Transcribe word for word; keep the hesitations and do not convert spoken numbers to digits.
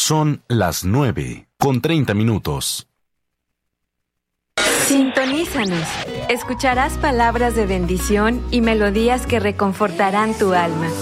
Son las nueve con treinta minutos. Sintonízanos. Escucharás palabras de bendición y melodías que reconfortarán tu alma.